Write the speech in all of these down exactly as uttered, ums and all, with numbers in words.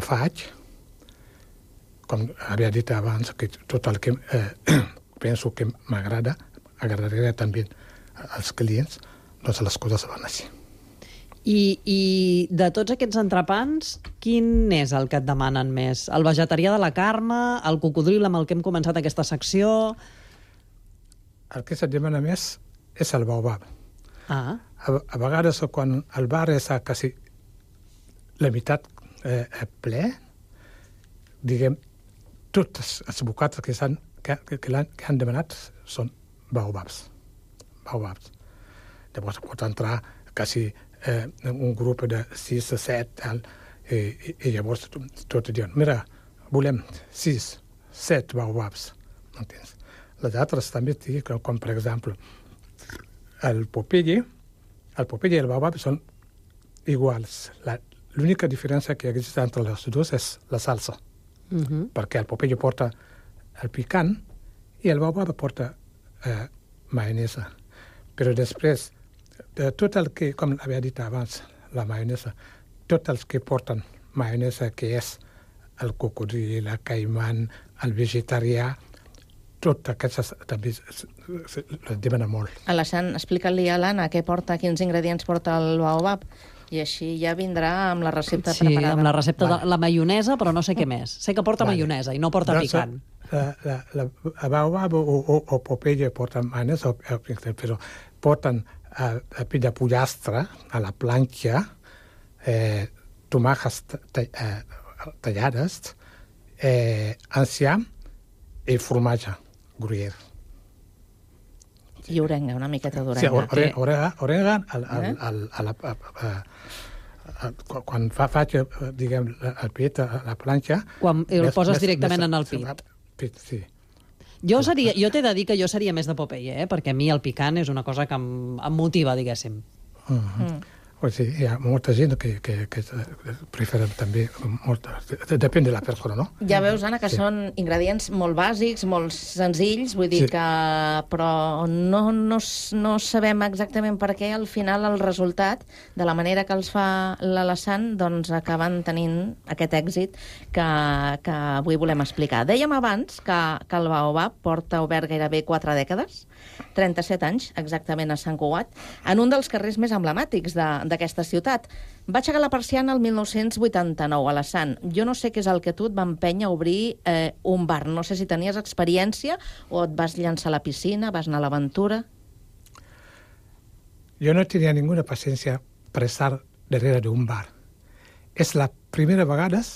faig, com havia dit abans, que tot el que eh, penso que m'agrada, agradaria també als clients, doncs les coses van així. I, I de tots aquests entrepans, quin és el que et demanen més? El vegetarià de la Carme, el cocodril amb el que hem començat aquesta secció? El que se't demana més és el baobab. Ah. A, a vegades, quan el bar és a quasi la meitat eh, ple, diguem, tots els bocats que, han, que, que, que, han, que han demanat són baobabs. Baobabs. Llavors pot entrar quasi eh, un grup de sis o set, tal, i, i, i llavors tot diuen, mira, volem sis, set baobabs. Entens? Les altres també, com per exemple, el Popeye, el Popeye i el baobab són iguals. La, l'única diferència que existe entre els dos és la salsa. Uh-huh. Perquè el Popeye porta el picant i el baobab porta eh, maionesa. Però després, de tot el que, com havia dit abans, la maionesa, tots els que porten maionesa, que és el cocodril, el caiman, el vegetarià, tot aquestes també les demana molt. Alessandre, explica-li a l'Anna què porta, quins ingredients porta el baobab, i així ja vindrà amb la recepta sí, preparada. Sí, amb la recepta vale. de la maionesa, però no sé què més. Sé que porta vale. maionesa i no porta doncs, picant. La, la, la, la baobab o, o, o Popeye porten maionesa, però porten a, a pell de pollastre a la planxa, eh, tomàquets eh, tallades, eh, enciam i formatge gruyère. I orenga, una miqueta d'orenga. Sí, orenga, orenga al, al, al, a la, a, a, a, quan fa, faig, diguem, el pit a la planxa... Quan el més, poses més, directament més, en el pit. pit sí. Jo, seria, jo t'he de dir que jo seria més de Popeye, eh? Perquè a mi el picant és una cosa que em, em motiva, diguéssim. Uh-huh. Mm. Pues sí, hi ha molta gent que, que, que preferen també molt... Depèn de la persona, no? Ja veus, Anna, que sí. Són ingredients molt bàsics, molt senzills, vull dir sí. que... Però no, no, no sabem exactament per què al final el resultat, de la manera que els fa l'Alessandre, doncs acaben tenint aquest èxit que, que avui volem explicar. Dèiem abans que, que el baobab porta obert gairebé quatre dècades, trenta-set anys, exactament a Sant Cugat, en un dels carrers més emblemàtics de, d'aquesta ciutat. Va aixecar la persiana el mil nou-cents vuitanta-nou, Alessandre. Jo no sé què és el que tu et va empènyer a obrir eh, un bar. No sé si tenies experiència o et vas llançar a la piscina, vas anar a l'aventura. Jo no tenia ninguna paciència per estar darrere d'un bar. És la primera vegada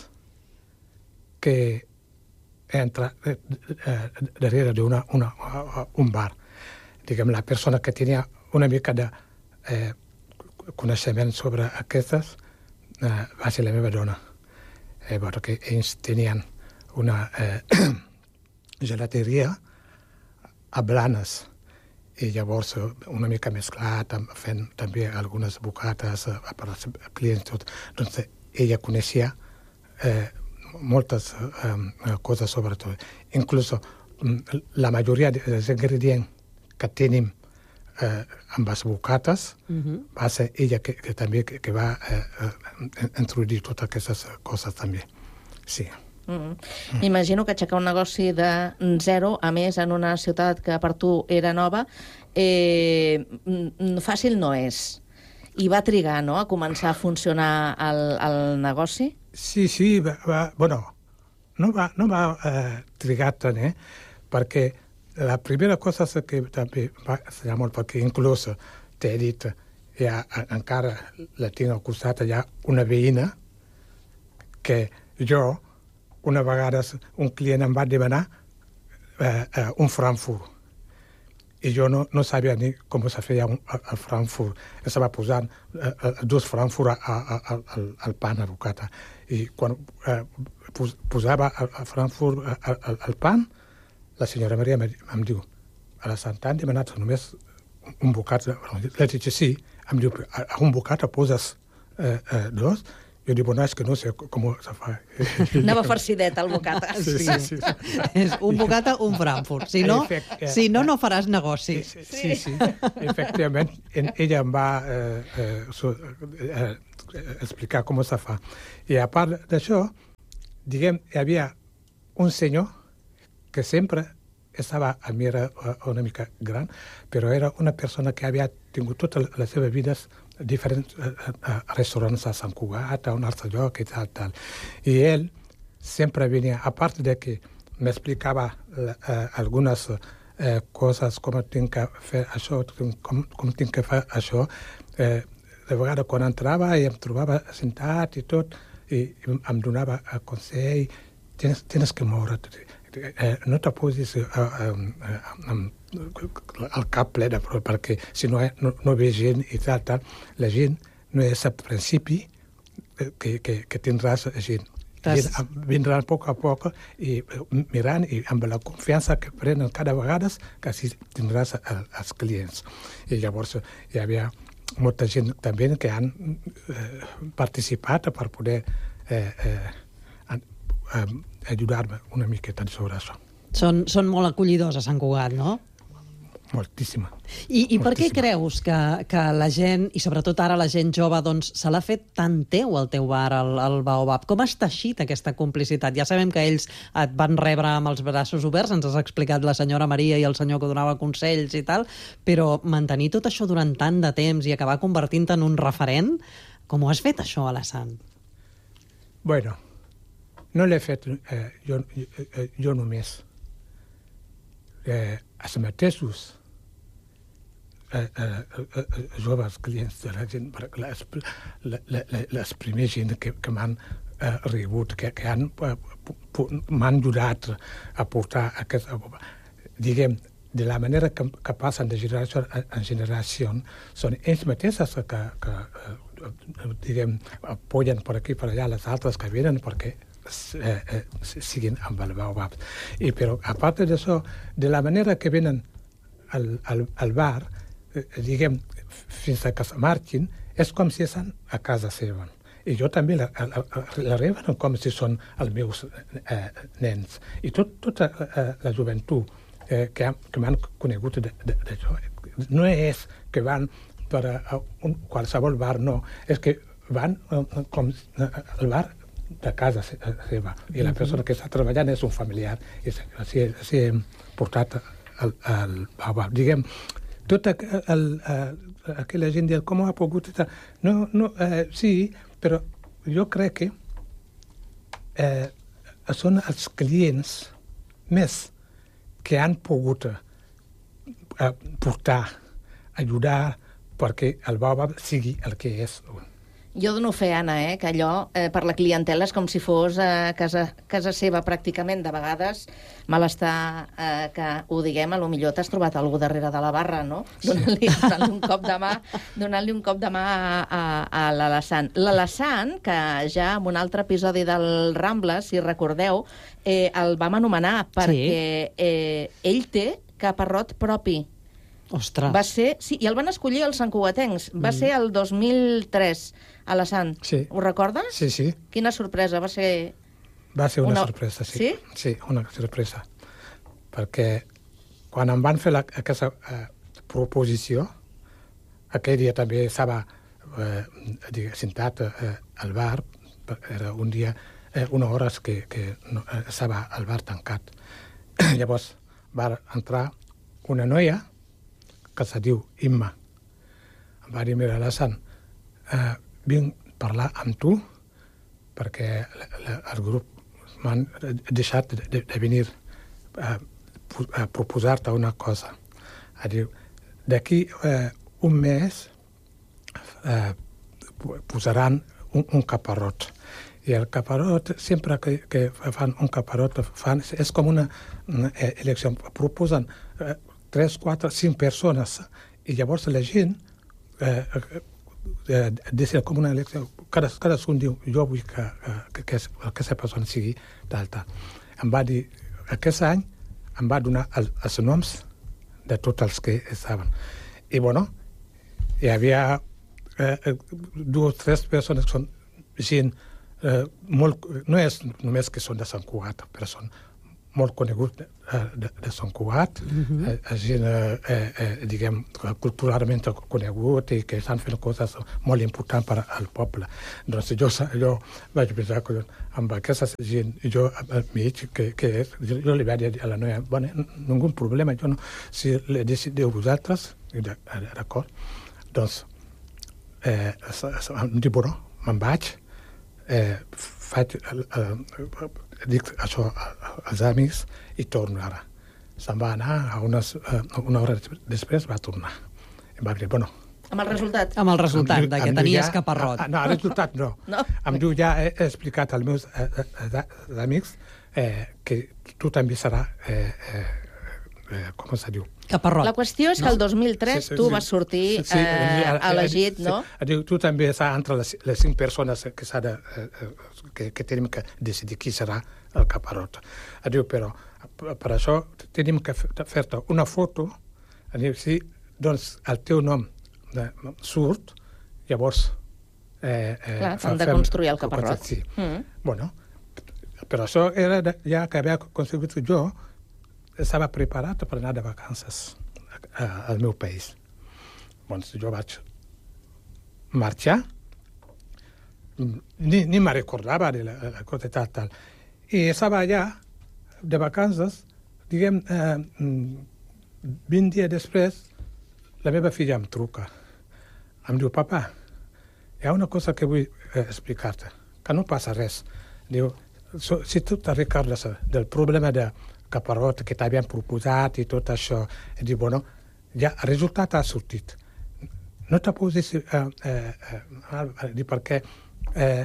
que entra eh, eh, darrere d'un un bar. Diguem, la persona que tenia una mica de eh, coneixement sobre aquestes eh, va ser la meva dona. Eh, perquè ells tenien una eh, gelateria a Blanes i llavors una mica mesclat, fent també algunes bocates eh, per als clients. Tot. Doncs ella coneixia eh, moltes eh, coses sobre tot. Inclús la majoria dels ingredients que tenim eh, amb les bocates, uh-huh. va ser ella que, que també que, que va eh, eh, introduir totes aquestes coses també. Sí. Mm. Mm. Imagino que aixecar un negoci de zero, a més en una ciutat que per tu era nova, eh, fàcil no és. I va trigar, no?, a començar a funcionar el, el negoci? Sí, sí, va, va, bueno, no va, no va eh, trigar tant, eh, perquè la primera cosa que també va ser molt, perquè inclús t'he dit, ja encara la tinc al costat, hi ha una veïna que jo, una vegada un client em va demanar eh, eh, un Frankfurt. I jo no, no sabia ni com se feia un, el Frankfurt. Es va posar eh, dos Frankfurt al, al pan, a bocata. I quan eh, pos, posava el, el Frankfurt al, al, al pan, la senyora Maria em diu, a la Santa han demanat només un bocat. La dic, sí, em diu, a un bocat poses eh, eh, dos? Jo dic, bueno, és que no sé com se fa. Anava farcidet el bocata. Sí, sí, sí. sí. És un bocata, un Frankfurt. Si no, Efect, si no, no faràs negoci. Sí, sí, sí. sí. Efectivament, ella em va eh, eh, so, eh, explicar com se fa. I a part d'això, diguem, hi havia un senyor que sempre estava a mi era una mica gran, però era una persona que havia tingut tota la seva vida diferents uh, uh, restaurants a Sant Cugat, a un altre lloc i tal, tal. I ell sempre venia, a part de que m'explicava uh, algunes uh, coses, com tinc que fer això, com, com tinc que fer això, uh, de vegades quan entrava i em trobava sentat i tot, i em donava el consell, tens, tens que moure't, eh, no te posis eh, eh, eh, el cap ple de prou, perquè si no, no, no ve gent i tal, tal, la gent no és al principi que, que, que tindràs gent. Gent vindran a poc a poc i mirant i amb la confiança que prenen cada vegada que així tindràs els clients. I llavors hi havia molta gent també que han eh, participat per poder eh, eh, eh, ajudar-me una miqueta sobre això. Són, són molt acollidors a Sant Cugat, no? Moltíssima. I, i per què Moltíssima. creus que, que la gent, i sobretot ara la gent jove, doncs, se l'ha fet tan teu el teu bar, el, el Baobab? Com has teixit aquesta complicitat? Ja sabem que ells et van rebre amb els braços oberts, ens has explicat la senyora Maria i el senyor que donava consells i tal, però mantenir tot això durant tant de temps i acabar convertint-te en un referent, com ho has fet això a la Sant? Bueno, no l'he fet eh, jo, eh, jo només. Eh, els mateixos eh, eh, eh, joves clients de la gent, les, la, la, les primers gent que, que m'han eh, rebut, que, que han, eh, m'han ajudat a portar aquest... Diguem, de la manera que, que passen de generació en generació, són ells mateixos que, que eh, diguem, apoyen per aquí per allà les altres que venen perquè eh, eh, siguin amb el Baobab. I però, a part d'això, de la manera que venen al, al, al bar, eh, diguem, fins a que se marxin, és com si estan a casa seva. I jo també la, la, la reben com si són els meus eh, nens. I tot, tota eh, la joventut eh, que, que m'han conegut d'això. No és que van per a un qualsevol bar, no. És que van eh, com al bar de casa seva. I la persona que està treballant és un familiar. I així, així hem portat el, el Baobab. Diguem, tota el, el, aquella gent diu com ha pogut... No, no, eh, sí, però jo crec que eh, són els clients més que han pogut eh, portar, ajudar perquè el Baobab sigui el que és. Jo dono fe, Anna, eh, que allò eh, per la clientela és com si fos a eh, casa, casa seva pràcticament. De vegades malestar eh, que ho diguem, a lo millor t'has trobat algú darrere de la barra, no? Sí. Donant-li donant un cop de mà, donant-li un cop de mà a, a, a l'Alassane. L'Alassane, que ja en un altre episodi del Rambla, si recordeu, eh, el vam anomenar perquè eh, ell té caparrot propi. Ostres. Va ser, sí, i el van escollir els santcugatencs. Va mm. ser el dos mil tres, a la Sant. Sí. Ho recordes? Sí, sí. Quina sorpresa, va ser... Va ser una, una... sorpresa, sí. Sí? Sí, una sorpresa. Perquè quan em van fer la, aquesta eh, proposició, aquell dia també estava eh, diguem, sentat eh, al bar, era un dia, eh, una hora que, que no, eh, estava al bar tancat. Llavors va entrar una noia que se diu Imma. Em va dir, mira, Alassane, eh, vinc a parlar amb tu perquè la, la, el grup m'han deixat de, de, de venir a, a proposar-te una cosa. A dir, d'aquí eh, un mes eh, posaran un, un caparrot. I el caparrot, sempre que, que fan un caparrot, fan, és com una, una elecció. Proposen eh, tres, quatre, cinc persones, i llavors la gent eh, eh, decide com una elecció. Cada, cadascun diu, jo vull que, que, que aquesta persona sigui tal, tal. Em va dir, aquest any em va donar el, els noms de tots els que estaven. I, bueno, hi havia eh, dues o tres persones que són gent eh, molt... No és només que són de Sant Cugat, però són molt conegut eh, de, de Sant Cugat, mm-hmm. eh, gent, eh, eh, diguem, culturalment conegut i que estan fent coses molt importants per al poble. Doncs jo, jo vaig pensar que amb aquesta gent, jo al mig, que, que és, jo, jo li vaig dir a la noia, bueno, ningú problema, jo no, si le decideu vosaltres, d'acord, doncs, eh, em dic, bueno, me'n vaig, eh, faig, eh, dic això als amics i torno ara. Se'n va anar, a unes, uh, una hora després va tornar. Em va dir, bueno... Amb el resultat? Amb el resultat, de que tenies ja, caparrot. No, el resultat no. no. Em diu, ja he, he explicat als meus eh, eh, amics eh, que tu també serà... Eh, eh, eh, com se diu? Caparrot. La qüestió és que el dos mil tres sí, sí, tu sí, vas sortir sí, sí, eh, elegit, no? Sí. Diu, tu també serà entre les, les cinc persones que, s'ha de, eh, que, que tenim que decidir qui serà el caparot. Diu, però per això tenim que fer-te una foto, diu, si doncs el teu nom eh, surt, llavors... Eh, eh, Clar, hem de construir el caparrot. Sí. Mm. Bueno, però això era ja que havia aconseguit jo, estava preparat per anar de vacances al meu país. Doncs jo vaig marxar, ni, ni me recordava de la, la cosa tal, tal. I estava allà de vacances, diguem, eh, vint dies després, la meva filla em truca. Em diu, papa, hi ha una cosa que vull eh, explicar-te, que no passa res. Diu, so, si tu te recordes del problema de caparot que t'havien proposat i tot això, i diu, bueno, ja el resultat ha sortit. No te posis eh, eh, eh, perquè eh,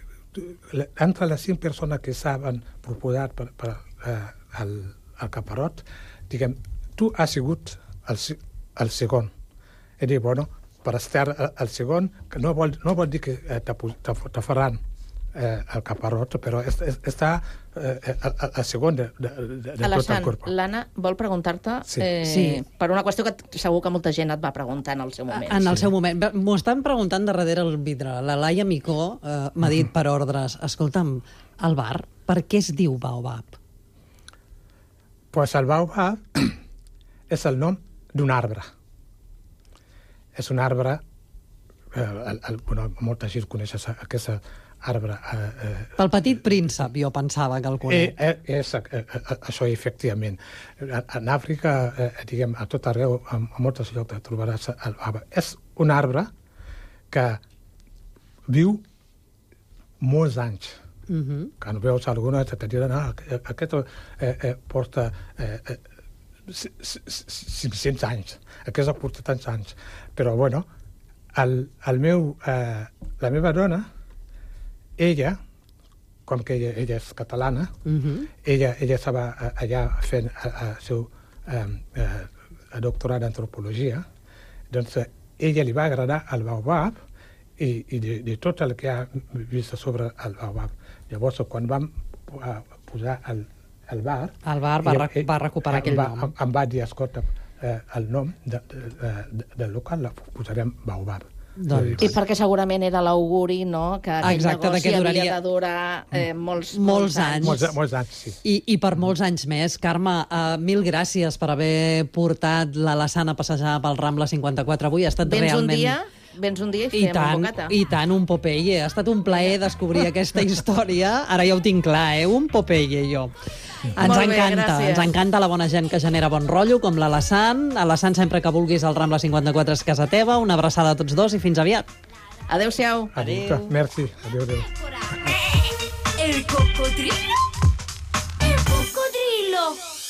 entre les cinc persones que s'han proposat per, per eh, el, el caparot, diguem, tu has sigut el, el segon. I diu, bueno, per estar el segon, que no vol, no vol dir que eh, te, te, te faran Eh, el caparot, però és, és, està eh, al, al segon de, de, de tot el corp. L'Anna vol preguntar-te sí. Eh, sí. per una qüestió que segur que molta gent et va preguntar en el seu moment. En el sí. seu moment. M'ho estan preguntant de darrere el vidre. La Laia Micó eh, m'ha dit per ordres, escolta'm, el bar, per què es diu Baobab? Pues el Baobab és el nom d'un arbre. És un arbre, eh, el, el, bueno, molta gent coneix aquesta arbre. Eh, eh, Pel Petit Príncep, jo pensava que el conec. Eh, eh, és eh, això, efectivament. En Àfrica, eh, diguem, a tot arreu, a, a molts llocs trobaràs el arbre. És un arbre que viu molts anys. Uh-huh. Quan veus alguna te diran, ah, aquest eh, eh, porta eh, eh, cinc-cents anys, aquest porta tants anys. Però, bueno, el, el meu, eh, la meva dona, ella, com que ella, ella és catalana, uh-huh. ella, ella estava allà fent el seu eh, eh, doctorat d'antropologia, doncs ella li va agradar el Baobab i, i de, de tot el que ha vist sobre el Baobab. Llavors, quan vam posar el, el bar... El bar va, ella, va recuperar aquell va, nom. Em, em va dir, escolta, eh, el nom de, de, de, del local la posarem Baobab. Doncs... I perquè segurament era l'auguri, no?, que aquest Exacte, negoci que duraria... havia de durar eh, molts, molts, molts anys. Molts, molts anys, sí. I, I per molts anys més. Carme, uh, mil gràcies per haver portat la Lassana a passejar pel Rambla cinquanta-quatre avui. Ha estat Vens realment... un dia... Vens un dia i I fem tant, un bocata. I tant, un Popeye. Ha estat un plaer descobrir aquesta història. Ara ja ho tinc clar, eh? Un Popeye, jo. Ens Molt bé, encanta, gràcies. ens encanta la bona gent que genera bon rotllo, com la Lassan. A Lassan, sempre que vulguis, al Rambla cinquanta-quatre és casa teva. Una abraçada a tots dos i fins aviat. Adéu-siau. Adéu. Merci. Adéu, adéu. El cocodrilo